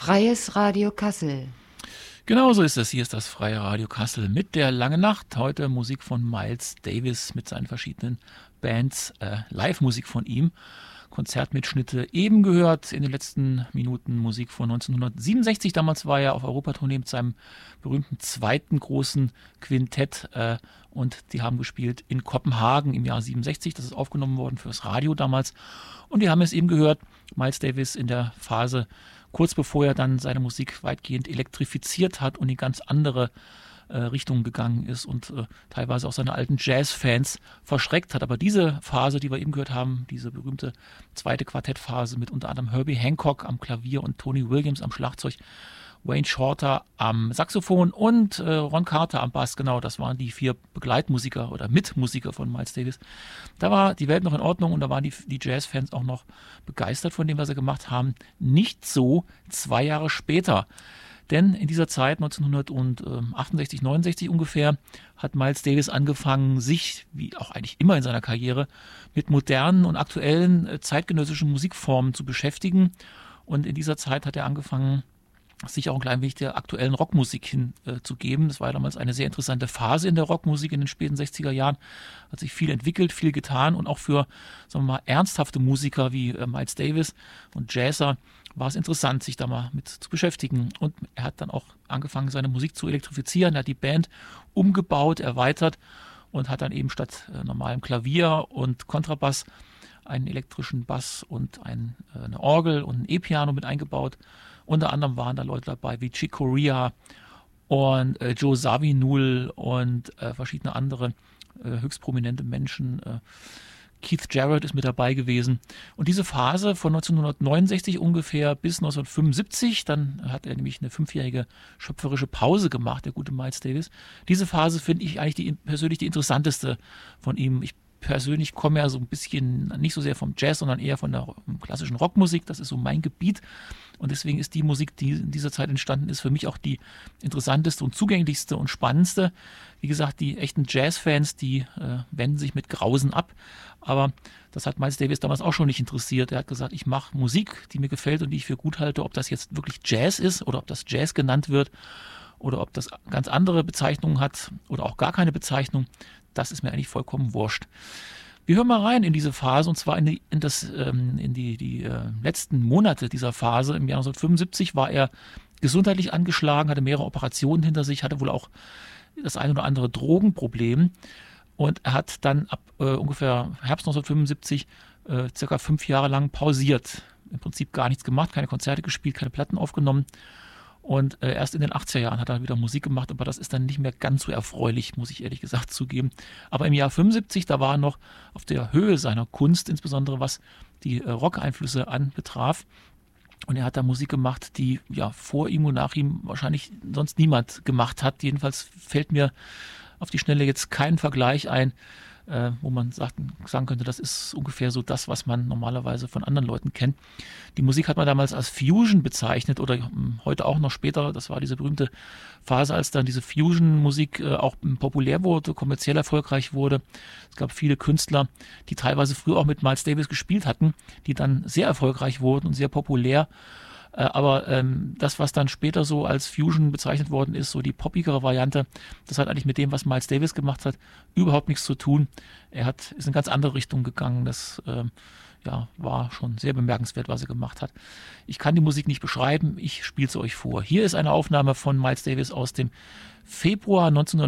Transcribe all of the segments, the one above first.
Freies Radio Kassel. Genau so ist es. Hier ist das Freie Radio Kassel mit der Lange Nacht. Heute Musik von Miles Davis mit seinen verschiedenen Bands, Live-Musik von ihm. Konzertmitschnitte eben gehört in den letzten Minuten Musik von 1967. Damals war er auf Europatournee mit seinem berühmten zweiten großen Quintett und die haben gespielt in Kopenhagen im Jahr 67. Das ist aufgenommen worden fürs Radio damals und die haben es eben gehört, Miles Davis in der Phase kurz bevor er dann seine Musik weitgehend elektrifiziert hat und in ganz andere Richtung gegangen ist und teilweise auch seine alten Jazz-Fans verschreckt hat. Aber diese Phase, die wir eben gehört haben, diese berühmte zweite Quartettphase mit unter anderem Herbie Hancock am Klavier und Tony Williams am Schlagzeug, Wayne Shorter am Saxophon und Ron Carter am Bass, genau, das waren die 4 Begleitmusiker oder Mitmusiker von Miles Davis. Da war die Welt noch in Ordnung und da waren die Jazz-Fans auch noch begeistert von dem, was sie gemacht haben. Nicht so 2 Jahre später. Denn in dieser Zeit, 1968, 69 ungefähr, hat Miles Davis angefangen, sich, wie auch eigentlich immer in seiner Karriere, mit modernen und aktuellen zeitgenössischen Musikformen zu beschäftigen. Und in dieser Zeit hat er angefangen, sich auch ein klein wenig der aktuellen Rockmusik hinzugeben. Das war ja damals eine sehr interessante Phase in der Rockmusik in den späten 60er Jahren. Hat sich viel entwickelt, viel getan und auch für, sagen wir mal, ernsthafte Musiker wie Miles Davis und Jazzer war es interessant, sich da mal mit zu beschäftigen. Und er hat dann auch angefangen, seine Musik zu elektrifizieren. Er hat die Band umgebaut, erweitert und hat dann eben statt normalem Klavier und Kontrabass einen elektrischen Bass und eine Orgel und ein E-Piano mit eingebaut. Unter anderem waren da Leute dabei wie Chick Corea und Joe Zawinul und verschiedene andere höchst prominente Menschen. Keith Jarrett ist mit dabei gewesen. Und diese Phase von 1969 ungefähr bis 1975, dann hat er nämlich eine 5-jährige schöpferische Pause gemacht, der gute Miles Davis. Diese Phase finde ich eigentlich persönlich die interessanteste von ihm. Ich persönlich komme ja so ein bisschen nicht so sehr vom Jazz, sondern eher von der klassischen Rockmusik. Das ist so mein Gebiet. Und deswegen ist die Musik, die in dieser Zeit entstanden ist, für mich auch die interessanteste und zugänglichste und spannendste. Wie gesagt, die echten Jazz-Fans, die wenden sich mit Grausen ab. Aber das hat Miles Davis damals auch schon nicht interessiert. Er hat gesagt, ich mache Musik, die mir gefällt und die ich für gut halte. Ob das jetzt wirklich Jazz ist oder ob das Jazz genannt wird oder ob das ganz andere Bezeichnungen hat oder auch gar keine Bezeichnung, das ist mir eigentlich vollkommen wurscht. Wir hören mal rein in diese Phase und zwar in die letzten Monate dieser Phase. Im Jahr 1975 war er gesundheitlich angeschlagen, hatte mehrere Operationen hinter sich, hatte wohl auch das ein oder andere Drogenproblem und er hat dann ab ungefähr Herbst 1975 circa 5 Jahre lang pausiert. Im Prinzip gar nichts gemacht, keine Konzerte gespielt, keine Platten aufgenommen. Und erst in den 80er Jahren hat er wieder Musik gemacht, aber das ist dann nicht mehr ganz so erfreulich, muss ich ehrlich gesagt zugeben. Aber im Jahr 75, da war er noch auf der Höhe seiner Kunst, insbesondere was die Rock-Einflüsse anbetraf. Und er hat da Musik gemacht, die ja vor ihm und nach ihm wahrscheinlich sonst niemand gemacht hat. Jedenfalls fällt mir auf die Schnelle jetzt kein Vergleich ein, wo man sagen könnte, das ist ungefähr so das, was man normalerweise von anderen Leuten kennt. Die Musik hat man damals als Fusion bezeichnet oder heute auch noch später. Das war diese berühmte Phase, als dann diese Fusion-Musik auch populär wurde, kommerziell erfolgreich wurde. Es gab viele Künstler, die teilweise früher auch mit Miles Davis gespielt hatten, die dann sehr erfolgreich wurden und sehr populär. Aber das, was dann später so als Fusion bezeichnet worden ist, so die poppigere Variante, das hat eigentlich mit dem, was Miles Davis gemacht hat, überhaupt nichts zu tun. Ist in eine ganz andere Richtung gegangen. Das war schon sehr bemerkenswert, was er gemacht hat. Ich kann die Musik nicht beschreiben, ich spiele es euch vor. Hier ist eine Aufnahme von Miles Davis aus dem Februar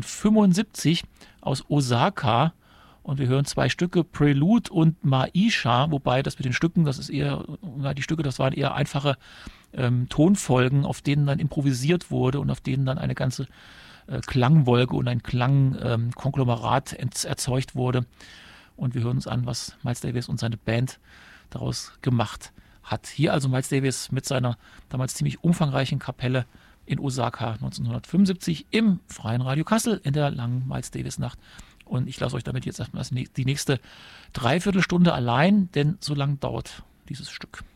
1975 aus Osaka. Und wir hören 2 Stücke, Prelude und Maisha, wobei das mit den Stücken, das waren eher einfache Tonfolgen, auf denen dann improvisiert wurde und auf denen dann eine ganze Klangwolke und ein Klangkonglomerat erzeugt wurde. Und wir hören uns an, was Miles Davis und seine Band daraus gemacht hat. Hier also Miles Davis mit seiner damals ziemlich umfangreichen Kapelle in Osaka 1975 im Freien Radio Kassel in der langen Miles Davis Nacht. Und ich lasse euch damit jetzt erstmal die nächste Dreiviertelstunde allein, denn so lang dauert dieses Stück.